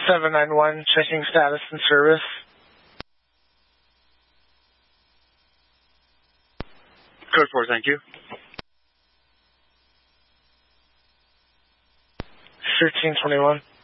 791, checking status and service. Code 4, thank you. 1321.